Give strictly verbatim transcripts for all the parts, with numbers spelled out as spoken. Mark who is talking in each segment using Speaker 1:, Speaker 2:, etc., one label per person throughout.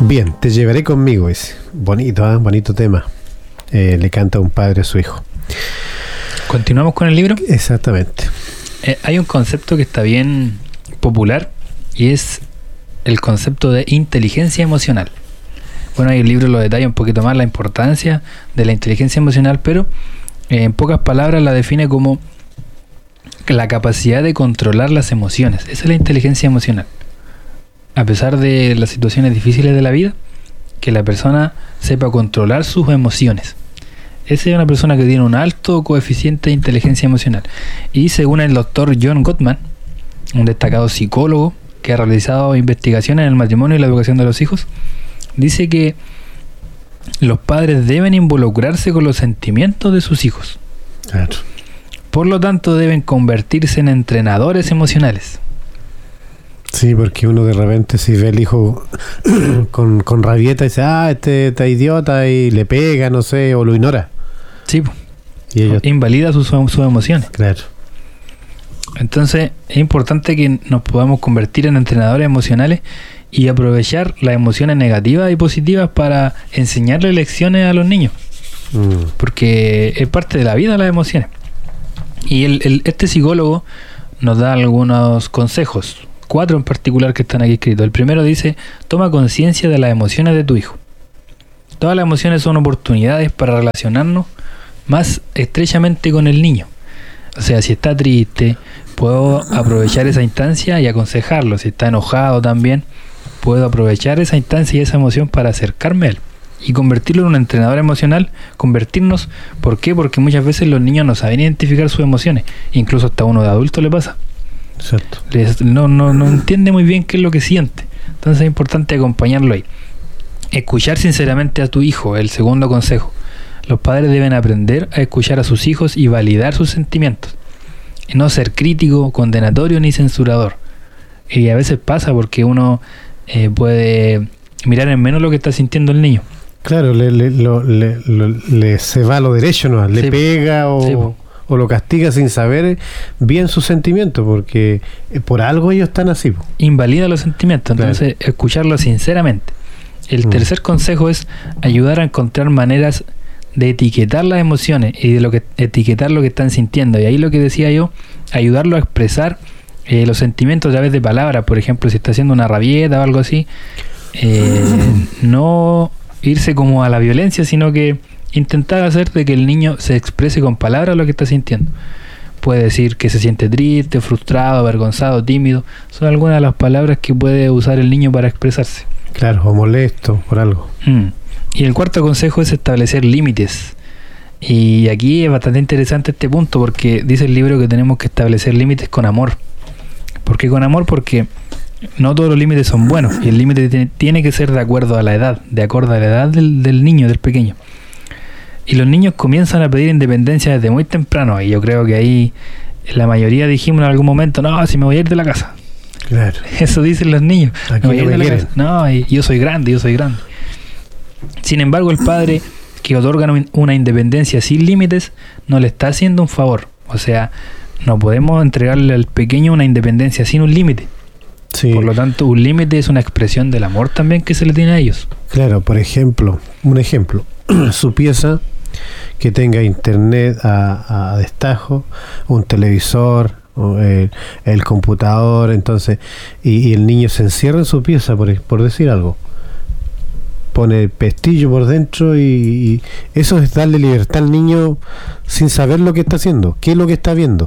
Speaker 1: Bien, te llevaré conmigo, ese. Bonito, ¿eh? Bonito tema. Eh, le canta un padre a su hijo.
Speaker 2: ¿Continuamos con el libro?
Speaker 1: Exactamente.
Speaker 2: Eh, hay un concepto que está bien popular y es el concepto de inteligencia emocional. Bueno, ahí el libro lo detalla un poquito más la importancia de la inteligencia emocional, pero eh, en pocas palabras la define como la capacidad de controlar las emociones. Esa es la inteligencia emocional. A pesar de las situaciones difíciles de la vida, que la persona sepa controlar sus emociones. Esa es una persona que tiene un alto coeficiente de inteligencia emocional. Y según el doctor John Gottman, un destacado psicólogo que ha realizado investigaciones en el matrimonio y la educación de los hijos, dice que los padres deben involucrarse con los sentimientos de sus hijos.
Speaker 1: Claro.
Speaker 2: Por lo tanto, deben convertirse en entrenadores emocionales.
Speaker 1: Sí, porque uno de repente si ve al hijo con, con rabieta y dice, ah, este está idiota, y le pega, no sé, o lo ignora.
Speaker 2: Sí,
Speaker 1: y ellos...
Speaker 2: invalida sus, sus emociones.
Speaker 1: Claro.
Speaker 2: Entonces, es importante que nos podamos convertir en entrenadores emocionales y aprovechar las emociones negativas y positivas para enseñarle lecciones a los niños. Mm. Porque es parte de la vida las emociones. Y el, el, este psicólogo nos da algunos consejos. Cuatro en particular que están aquí escritos. El primero dice: toma conciencia de las emociones de tu hijo. Todas las emociones son oportunidades para relacionarnos más estrechamente con el niño. O sea, si está triste, puedo aprovechar esa instancia y aconsejarlo. Si está enojado también, puedo aprovechar esa instancia y esa emoción para acercarme a él y convertirlo en un entrenador emocional. Convertirnos, ¿por qué? Porque muchas veces los niños no saben identificar sus emociones. Incluso hasta uno de adulto le pasa.
Speaker 1: Exacto.
Speaker 2: No, no, no entiende muy bien qué es lo que siente. Entonces es importante acompañarlo ahí. Escuchar sinceramente a tu hijo, el segundo consejo. Los padres deben aprender a escuchar a sus hijos y validar sus sentimientos. Y no ser crítico, condenatorio ni censurador. Y a veces pasa porque uno eh, puede mirar en menos lo que está sintiendo el niño.
Speaker 1: Claro, le, le, lo, le, lo, le se va a lo derecho, ¿no? Le sí, pega o... Sí, o lo castiga sin saber bien sus sentimientos, porque por algo ellos están así.
Speaker 2: Invalida los sentimientos, entonces claro. Escucharlo sinceramente. El mm. tercer consejo es ayudar a encontrar maneras de etiquetar las emociones y de lo que etiquetar lo que están sintiendo. Y ahí lo que decía yo, ayudarlo a expresar eh, los sentimientos a través de palabras. Por ejemplo, si está haciendo una rabieta o algo así, eh, no irse como a la violencia, sino que intentar hacer de que el niño se exprese con palabras lo que está sintiendo. Puede decir que se siente triste, frustrado, avergonzado, tímido. Son algunas de las palabras que puede usar el niño para expresarse.
Speaker 1: Claro, o molesto por algo.
Speaker 2: Mm. Y el cuarto consejo es establecer límites. Y aquí es bastante interesante este punto, porque dice el libro que tenemos que establecer límites con amor. ¿Por qué con amor? Porque no todos los límites son buenos. Y el límite t- tiene que ser de acuerdo a la edad, de acuerdo a la edad del, del niño, del pequeño. Y los niños comienzan a pedir independencia desde muy temprano. Y yo creo que ahí la mayoría dijimos en algún momento, no, si me voy a ir de la casa.
Speaker 1: Claro.
Speaker 2: Eso dicen los niños.
Speaker 1: Aquí
Speaker 2: me voy
Speaker 1: no
Speaker 2: a ir
Speaker 1: me
Speaker 2: de la
Speaker 1: quieren.
Speaker 2: casa. No, y yo soy grande, yo soy grande. Sin embargo, el padre que otorga una independencia sin límites no le está haciendo un favor. O sea, no podemos entregarle al pequeño una independencia sin un límite. Sí. Por lo tanto, un límite es una expresión del amor también que se le tiene a ellos.
Speaker 1: Claro, por ejemplo, un ejemplo, su pieza que tenga internet a, a destajo, un televisor, o el, el computador, entonces, y, y el niño se encierra en su pieza, por, por decir algo. Pone el pestillo por dentro y, y eso es darle libertad al niño sin saber lo que está haciendo, qué es lo que está viendo.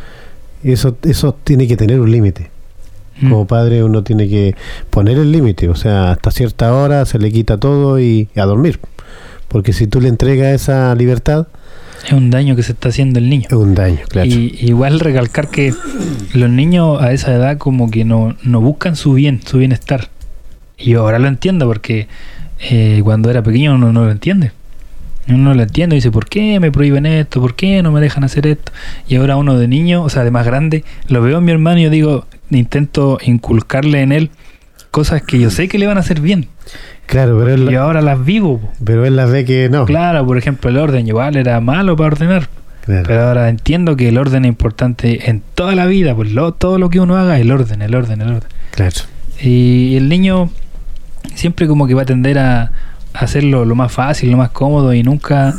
Speaker 1: Eso, eso tiene que tener un límite. Como padre uno tiene que poner el límite, o sea, hasta cierta hora se le quita todo y, y a dormir. Porque si tú le entregas esa libertad,
Speaker 2: es un daño que se está haciendo el niño.
Speaker 1: Es un daño, claro.
Speaker 2: Y igual recalcar que los niños a esa edad como que no, no buscan su bien, su bienestar. Y yo ahora lo entiendo porque eh, cuando era pequeño uno no lo entiende. Uno no lo entiende y dice, ¿por qué me prohíben esto? ¿Por qué no me dejan hacer esto? Y ahora uno de niño, o sea, de más grande, lo veo en mi hermano y yo digo, intento inculcarle en él cosas que yo sé que le van a hacer bien.
Speaker 1: Claro, pero él,
Speaker 2: y ahora las vivo.
Speaker 1: Pero él las ve que no.
Speaker 2: Claro, por ejemplo, el orden igual era malo para ordenar. Claro. Pero ahora entiendo que el orden es importante en toda la vida, pues lo, todo lo que uno haga, el orden, el orden, el orden.
Speaker 1: Claro.
Speaker 2: Y el niño siempre como que va a tender a, a hacerlo lo más fácil, lo más cómodo y nunca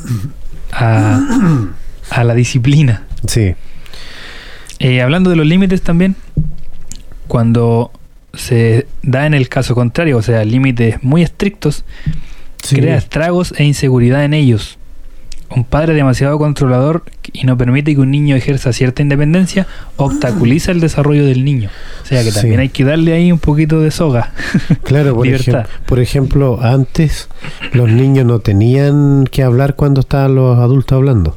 Speaker 2: a, a la disciplina.
Speaker 1: Sí.
Speaker 2: Eh, hablando de los límites también, cuando se da en el caso contrario, o sea, límites muy estrictos,
Speaker 1: Sí.
Speaker 2: crea estragos e inseguridad en ellos. Un padre demasiado controlador y no permite que un niño ejerza cierta independencia, obstaculiza el desarrollo del niño. O sea que también
Speaker 1: Sí.
Speaker 2: hay que darle ahí un poquito de soga.
Speaker 1: Claro, por,
Speaker 2: Libertad.
Speaker 1: ejem- por ejemplo, antes los niños no tenían que hablar cuando estaban los adultos hablando.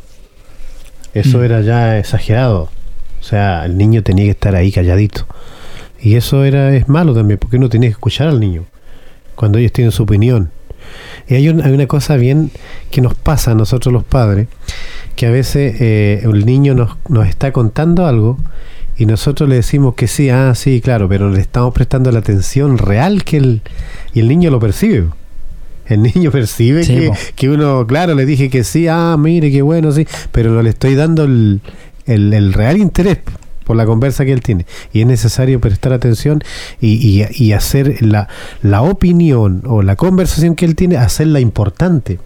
Speaker 1: Eso
Speaker 2: Mm.
Speaker 1: era ya exagerado. O sea, el niño tenía que estar ahí calladito. Y eso era es malo también, porque uno tenía que escuchar al niño cuando ellos tienen su opinión. Y hay, un- hay una cosa bien que nos pasa a nosotros los padres, que a veces eh, el niño nos, nos está contando algo y nosotros le decimos que sí, ah, sí, claro, pero le estamos prestando la atención real que el, y el niño lo percibe. El niño percibe
Speaker 2: Sí,
Speaker 1: que,
Speaker 2: po.
Speaker 1: que uno, claro, le dije que sí, ah, mire, qué bueno, sí, pero no le estoy dando el, el, el real interés por la conversa que él tiene. Y es necesario prestar atención y, y, y hacer la, la opinión o la conversación que él tiene, hacerla importante.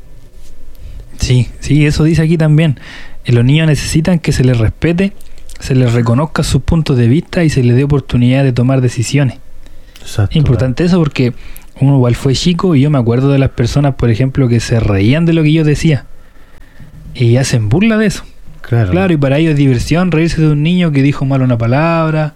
Speaker 2: Sí, sí, eso dice aquí también. Eh, Los niños necesitan que se les respete, se les reconozca sus puntos de vista y se les dé oportunidad de tomar decisiones.
Speaker 1: Exacto.
Speaker 2: Es importante eso porque uno igual fue chico y yo me acuerdo de las personas, por ejemplo, que se reían de lo que yo decía y hacen burla de eso.
Speaker 1: Claro.
Speaker 2: Claro, y para ellos es diversión reírse de un niño que dijo mal una palabra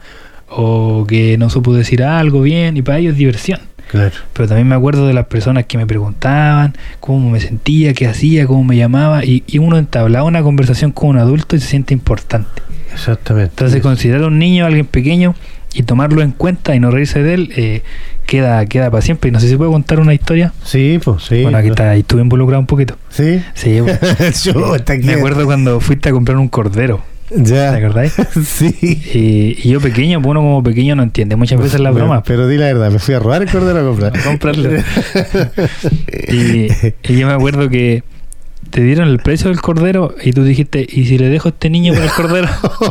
Speaker 2: o que no supo decir algo bien, y para ellos es diversión.
Speaker 1: Claro.
Speaker 2: Pero también me acuerdo de las personas que me preguntaban cómo me sentía, qué hacía, cómo me llamaba, y, y uno entablaba una conversación con un adulto y se siente importante.
Speaker 1: Exactamente.
Speaker 2: Entonces considerar a un niño, a alguien pequeño, y tomarlo en cuenta y no reírse de él, eh, queda queda para siempre. Y no sé si puedo contar una historia.
Speaker 1: Sí, pues sí.
Speaker 2: Bueno, aquí está, ahí estuve involucrado un poquito.
Speaker 1: Sí.
Speaker 2: Sí, pues,
Speaker 1: Yo, está aquí.
Speaker 2: me acuerdo cuando fuiste a comprar un cordero,
Speaker 1: Ya.
Speaker 2: ¿te acordáis?
Speaker 1: Sí.
Speaker 2: Y, y yo pequeño, pues uno como pequeño no entiende muchas veces las
Speaker 1: Bueno,
Speaker 2: bromas.
Speaker 1: pero di la verdad, me fui a robar el cordero a comprar.
Speaker 2: A comprarlo. y, y yo me acuerdo que te dieron el precio del cordero y tú dijiste, ¿y si le dejo a este niño por el cordero?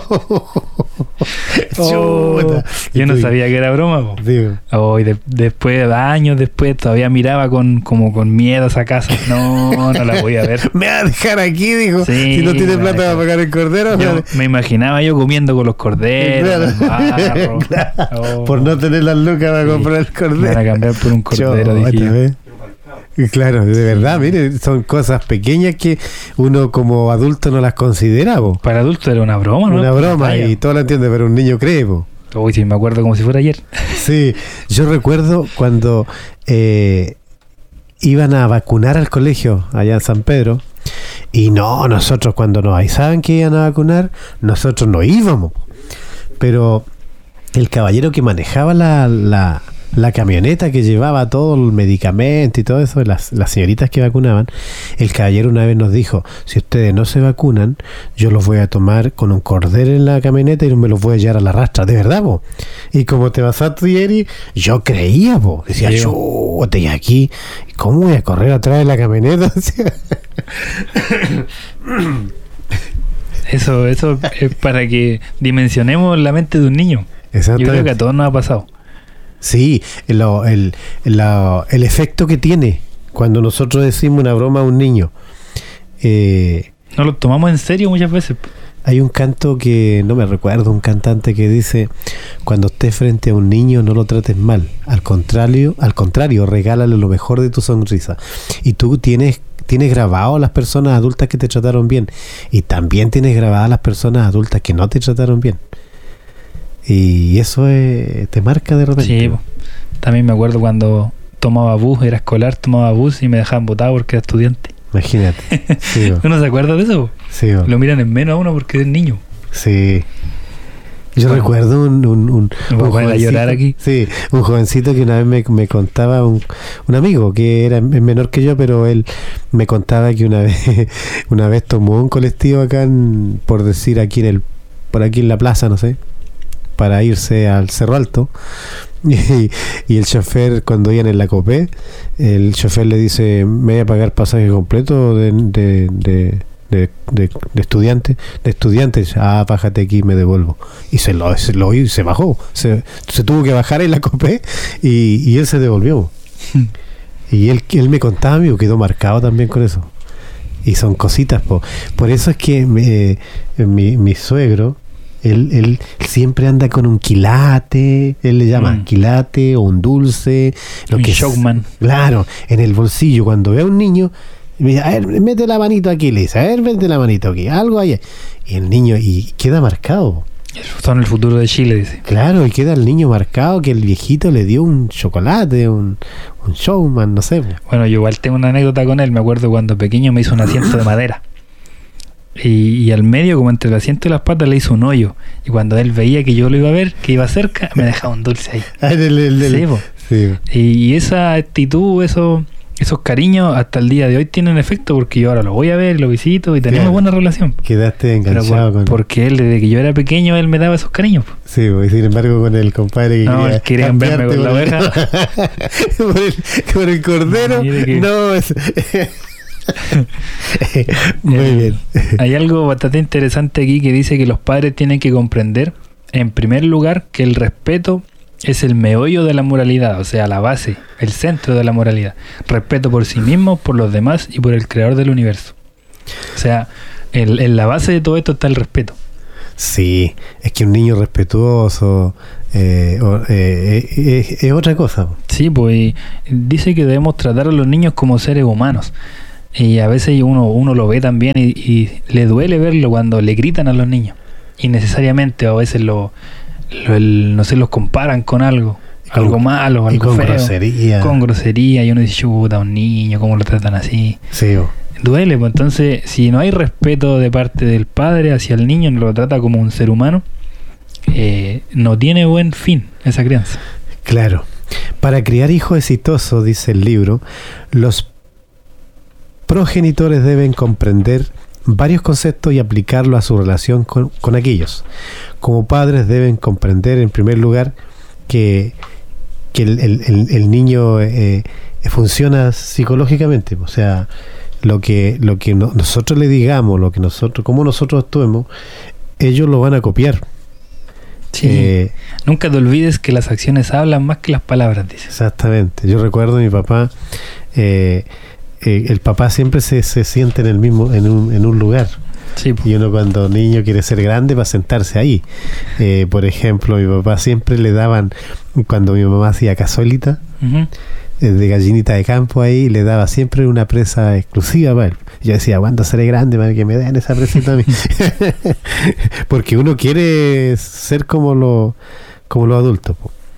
Speaker 2: Oh,
Speaker 1: Chuta.
Speaker 2: yo no
Speaker 1: Y tú-
Speaker 2: sabía que era broma, po.
Speaker 1: Digo,
Speaker 2: Oh, y de- después, años después, todavía miraba con como con miedo esa casa. No, no la voy a ver.
Speaker 1: me va a dejar aquí, dijo.
Speaker 2: Sí,
Speaker 1: si no tiene
Speaker 2: me va a
Speaker 1: plata para
Speaker 2: dejar.
Speaker 1: pagar el cordero, me va a
Speaker 2: Yo
Speaker 1: de-
Speaker 2: me imaginaba yo comiendo con los corderos,
Speaker 1: Claro.
Speaker 2: el barro.
Speaker 1: Claro.
Speaker 2: Oh,
Speaker 1: por no tener las lucas para
Speaker 2: Sí.
Speaker 1: comprar el
Speaker 2: me
Speaker 1: cordero.
Speaker 2: van a cambiar por un cordero,
Speaker 1: Chota,
Speaker 2: dije yo.
Speaker 1: ¿ves? Y claro, de verdad, mire, son cosas pequeñas que uno como adulto no las considera, po.
Speaker 2: Para adultos era una broma, ¿no?
Speaker 1: Una broma
Speaker 2: Talla.
Speaker 1: y todo lo entiende, pero un niño cree, po.
Speaker 2: Uy, sí, me acuerdo como si fuera ayer.
Speaker 1: Sí, yo recuerdo cuando eh, iban a vacunar al colegio allá en San Pedro y no, nosotros cuando nos avisaban que iban a vacunar, nosotros no íbamos. Pero el caballero que manejaba la, la, la camioneta que llevaba todo el medicamento y todo eso, las, las señoritas que vacunaban, el caballero una vez nos dijo, si ustedes no se vacunan, yo los voy a tomar con un cordero en la camioneta y me los voy a llevar a la rastra, de verdad, po. Y como te pasaste, Yeri, yo creía, po. Decía,
Speaker 2: Sí,
Speaker 1: chúte, y aquí, ¿cómo voy a correr atrás de la camioneta? Decía.
Speaker 2: Eso, eso es para que dimensionemos la mente de un niño. Yo
Speaker 1: Exactamente.
Speaker 2: creo que a todos nos ha pasado.
Speaker 1: Sí, lo- el, la- el efecto que tiene cuando nosotros decimos una broma a un niño. Eh,
Speaker 2: No lo tomamos en serio muchas veces.
Speaker 1: hay un canto que, no me recuerdo, un cantante que dice, cuando estés frente a un niño no lo trates mal, al contrario, al contrario, regálale lo mejor de tu sonrisa. Y tú tienes, tienes grabado a las personas adultas que te trataron bien y también tienes grabadas a las personas adultas que no te trataron bien. Y eso es- te marca de repente.
Speaker 2: Sí, po. También me acuerdo cuando tomaba bus, era escolar, tomaba bus y me dejaban botado porque era estudiante.
Speaker 1: Imagínate. Sí, bo.
Speaker 2: ¿Uno se acuerda de eso?
Speaker 1: Sí, bo.
Speaker 2: Lo miran en menos a uno porque es niño.
Speaker 1: Sí. Yo
Speaker 2: Bueno.
Speaker 1: recuerdo un, un, un,
Speaker 2: Me voy a poner a
Speaker 1: jovencito-
Speaker 2: llorar aquí.
Speaker 1: Sí, un jovencito que una vez me, me contaba, un, un amigo que era es menor que yo, pero él me contaba que una vez una vez tomó un colectivo acá, en, por decir, aquí en el por aquí en la plaza, no sé, para irse al Cerro Alto. Y, y el chofer, cuando iban en la Copé, el chofer le dice, ¿me voy a pagar pasaje completo de, de, de, de, de, de estudiante? De estudiantes, ah, bájate aquí y me devuelvo. Y se lo, se lo y se bajó. Se, se tuvo que bajar en la Copé y, y él se devolvió. Y él, él me contaba, amigo, quedó marcado también con eso. Y son cositas, po. Por eso es que me, mi, mi suegro, él, él siempre anda con un quilate, él le llama mm. quilate o un dulce. Lo
Speaker 2: un
Speaker 1: que
Speaker 2: Showman.
Speaker 1: Es, claro, en el bolsillo. Cuando ve a un niño, me dice, a ver, mete la manito aquí, le dice, a ver, mete la manito aquí, algo ahí. Y el niño, y queda marcado.
Speaker 2: Son el futuro de Chile, dice.
Speaker 1: Claro, y queda el niño marcado que el viejito le dio un chocolate, un, un Showman, no sé.
Speaker 2: Bueno, yo igual tengo una anécdota con él. Me acuerdo cuando pequeño me hizo un asiento de madera. Y, y al medio, como entre el asiento y las patas, le hizo un hoyo. Y cuando él veía que yo lo iba a ver, que iba cerca, me dejaba un dulce ahí.
Speaker 1: Ah, el, el, el,
Speaker 2: sí,
Speaker 1: sí.
Speaker 2: Y, y esa actitud, eso... Esos cariños hasta el día de hoy tienen efecto porque yo ahora lo voy a ver, lo visito y tenemos claro. buena relación.
Speaker 1: Quedaste enganchado
Speaker 2: por,
Speaker 1: con...
Speaker 2: Porque él, desde que yo era pequeño, él me daba esos cariños.
Speaker 1: Sí, y sin embargo con el compadre que
Speaker 2: no, quería querían verme con la oveja.
Speaker 1: por, el, por el cordero. No, que... no es... Muy eh, bien.
Speaker 2: Hay algo bastante interesante aquí que dice que los padres tienen que comprender, en primer lugar, que el respeto es el meollo de la moralidad, o sea, la base, el centro de la moralidad. Respeto por sí mismo, por los demás y por el creador del universo. O sea, en, en la base de todo esto está el respeto.
Speaker 1: Sí, es que un niño respetuoso eh, eh, eh, es otra cosa.
Speaker 2: Sí, pues dice que debemos tratar a los niños como seres humanos. Y a veces uno, uno lo ve también y, y le duele verlo cuando le gritan a los niños. Innecesariamente, a veces lo... Lo, el, no sé, los comparan con algo, con, algo malo, algo
Speaker 1: con
Speaker 2: feo,
Speaker 1: grosería.
Speaker 2: Con grosería, y uno dice, chuta, un niño, ¿cómo lo tratan así?
Speaker 1: Sí. Oh.
Speaker 2: Duele, pues entonces, si no hay respeto de parte del padre hacia el niño, no lo trata como un ser humano, eh, no tiene buen fin esa crianza.
Speaker 1: Claro. Para criar hijos exitosos, dice el libro, los progenitores deben comprender varios conceptos y aplicarlo a su relación con, con aquellos. Como padres deben comprender en primer lugar que, que el, el, el niño eh, funciona psicológicamente, o sea, lo que lo que no, nosotros le digamos, lo que nosotros, como nosotros actuemos, ellos lo van a copiar.
Speaker 2: Sí. Eh, Nunca te olvides que las acciones hablan más que las palabras, dice.
Speaker 1: Exactamente. Yo recuerdo a mi papá, eh, eh, el papá siempre se, se siente en el mismo, en un, en un lugar.
Speaker 2: Sí.
Speaker 1: Y uno cuando niño quiere ser grande va a sentarse ahí. Eh, por ejemplo, mi papá siempre le daban, cuando mi mamá hacía cazuelita, uh-huh. eh, de gallinita de campo ahí, le daba siempre una presa exclusiva para él. Yo decía, ¿cuándo seré grande para que me den esa presita a mí? Porque uno quiere ser como los como los adultos.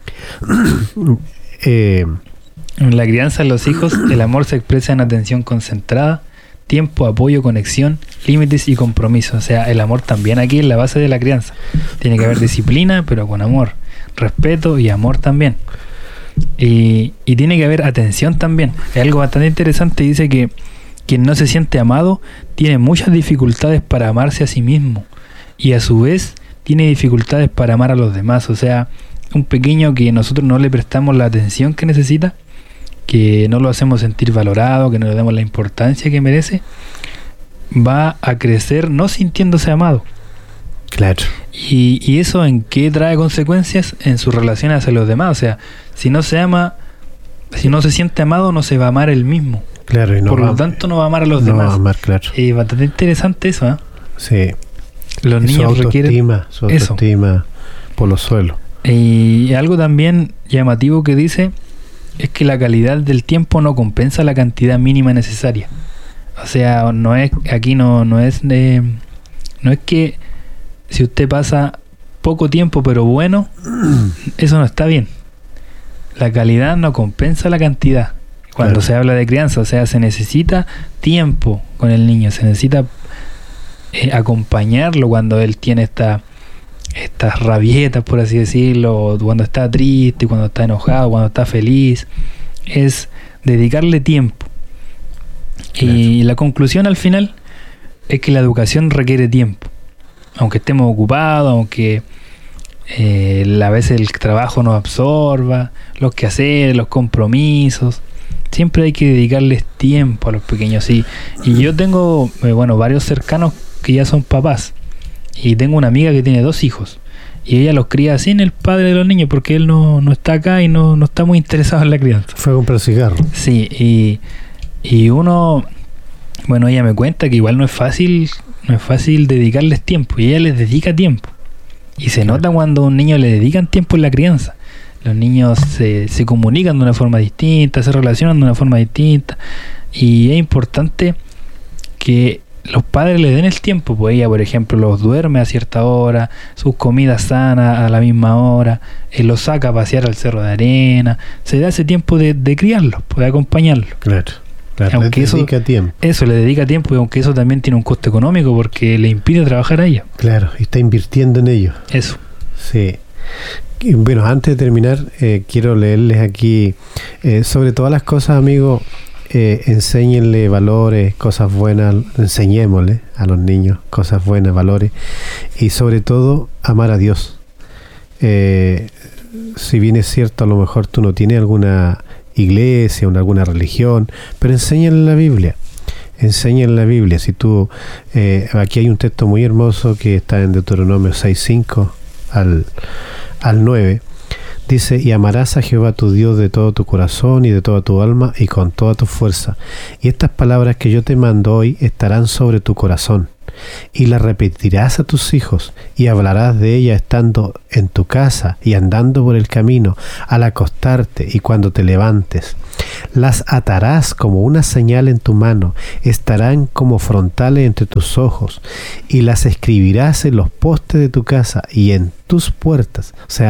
Speaker 1: eh,
Speaker 2: en la crianza de los hijos, el amor se expresa en atención concentrada, tiempo, apoyo, conexión, límites y compromiso. O sea, el amor también aquí es la base de la crianza. Tiene que haber disciplina, pero con amor. Respeto y amor también. Y, y tiene que haber atención también. Es algo bastante interesante. Dice que quien no se siente amado tiene muchas dificultades para amarse a sí mismo. Y a su vez tiene dificultades para amar a los demás. O sea, un pequeño que nosotros no le prestamos la atención que necesita, que no lo hacemos sentir valorado, que no le damos la importancia que merece, va a crecer no sintiéndose amado.
Speaker 1: Claro.
Speaker 2: Y, y eso en qué trae consecuencias en sus relaciones hacia los demás. O sea, si no se ama, si no se siente amado, no se va a amar él mismo.
Speaker 1: Claro, y no
Speaker 2: por
Speaker 1: va,
Speaker 2: lo tanto no va a amar a los
Speaker 1: no
Speaker 2: demás.
Speaker 1: Va a amar, claro.
Speaker 2: Y es bastante interesante eso, ¿eh?
Speaker 1: Sí.
Speaker 2: Los
Speaker 1: y
Speaker 2: niños
Speaker 1: su autoestima,
Speaker 2: requieren
Speaker 1: su autoestima eso. Por los suelos.
Speaker 2: Y algo también llamativo que dice es que la calidad del tiempo no compensa la cantidad mínima necesaria. O sea, no es aquí no no es de, no es que si usted pasa poco tiempo pero bueno, eso no está bien. La calidad no compensa la cantidad. Cuando claro. se habla de crianza, o sea, se necesita tiempo con el niño, se necesita eh, acompañarlo cuando él tiene esta estas rabietas, por así decirlo, cuando está triste, cuando está enojado, cuando está feliz. Es dedicarle tiempo. Claro. Y la conclusión al final es que la educación requiere tiempo. Aunque estemos ocupados, aunque eh, a veces el trabajo nos absorba, los quehaceres, los compromisos, siempre hay que dedicarles tiempo a los pequeños. Y, y yo tengo, eh, bueno, varios cercanos que ya son papás. Y tengo una amiga que tiene dos hijos. Y ella los cría sin el padre de los niños porque él no, no está acá y no, no está muy interesado en la crianza.
Speaker 1: Fue a comprar cigarros.
Speaker 2: Sí, y, y uno, bueno, ella me cuenta que igual no es fácil, no es fácil dedicarles tiempo, y ella les dedica tiempo. Y se nota cuando a un niño le dedican tiempo en la crianza. Los niños se, se comunican de una forma distinta, se relacionan de una forma distinta, y es importante que los padres le den el tiempo. Pues ella, por ejemplo, los duerme a cierta hora, sus comidas sanas a la misma hora, él los saca a pasear al Cerro de Arena, se da ese tiempo de, de criarlos, de acompañarlos.
Speaker 1: Claro, claro,
Speaker 2: aunque
Speaker 1: le
Speaker 2: eso,
Speaker 1: dedica tiempo.
Speaker 2: Eso le dedica tiempo, y aunque eso también tiene un costo económico porque le impide trabajar a ella.
Speaker 1: Claro, y está invirtiendo en ellos.
Speaker 2: Eso.
Speaker 1: Sí. Y bueno, antes de terminar, eh, quiero leerles aquí, eh, sobre todas las cosas, amigos, eh, enséñenle valores, cosas buenas, enseñémosle a los niños cosas buenas, valores, y sobre todo amar a Dios. Eh, si bien es cierto, a lo mejor tú no tienes alguna iglesia o alguna religión, pero enséñale la Biblia. Enséñale la Biblia. Si tú, eh, aquí hay un texto muy hermoso que está en Deuteronomio seis cinco al, al nueve. Dice: y amarás a Jehová tu Dios de todo tu corazón y de toda tu alma y con toda tu fuerza. Y estas palabras que yo te mando hoy estarán sobre tu corazón, y las repetirás a tus hijos, y hablarás de ellas estando en tu casa y andando por el camino, al acostarte y cuando te levantes. Las atarás como una señal en tu mano, estarán como frontales entre tus ojos, y las escribirás en los postes de tu casa y en tus puertas. O sea,